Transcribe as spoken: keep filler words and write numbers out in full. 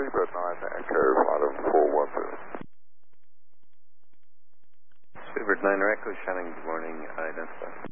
Seabird nine Echo, item four one two. Seabird nine Echo, Shannon, good morning, identify.